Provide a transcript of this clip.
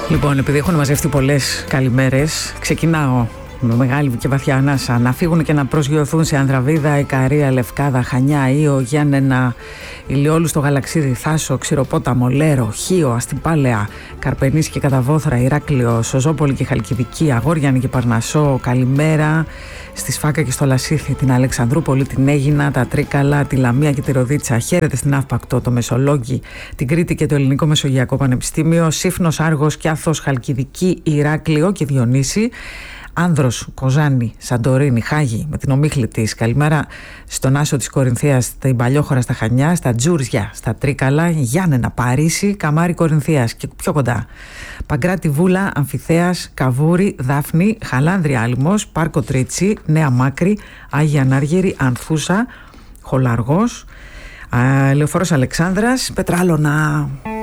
Λοιπόν, επειδή έχουν μαζευτεί πολλές καλημέρες, ξεκινάω με μεγάλη και βαθιά ανάσα. Να φύγουν και να προσγειωθούν σε Ανδραβίδα, Ικαρία, Λευκάδα, Χανιά, Ήο, Γιάννενα, Ηλιόλου στο Γαλαξίδι, Θάσο, Ξηροπόταμο, Λέρο, Χίο, Αστυπάλαια, Καρπενήσι και Καταβόθρα, Ηράκλειο, Σοζόπολη και Χαλκιδική, Αγόριανη και Παρνασσό. Καλημέρα στη Σφάκα και στο Λασίθι, την Αλεξανδρούπολη, την Αίγινα, τα Τρίκαλα, τη Λαμία και τη Ροδίτσα. Χαίρετε στην Αύπακτο, το Μεσολόγγι, την Κρήτη και το Ελληνικό Μεσογειακό Πανεπιστήμιο. Σύφνος, Άργος, Κιάθος, Χαλκιδική, Ηράκλειο και Διονύση. Άνδρος, Κοζάνη, Σαντορίνη, Χάγη με την ομίχλη της. Καλημέρα στον Άσο της Κορινθίας, στην Παλιόχώρα στα Χανιά, στα Τζούρζια, στα Τρίκαλα, Γιάννενα, Παρίσι, Καμάρι Κορινθίας και πιο κοντά. Παγκράτη, Βούλα, Αμφιθέας, Καβούρη, Δάφνη, Χαλάνδρια, Άλυμος, Πάρκο Τρίτσι, Νέα Μάκρη, Άγια Ανάργυρη, Ανθούσα, Χολαργός, Λεωφόρος Αλεξάνδρας, Πετράλωνα.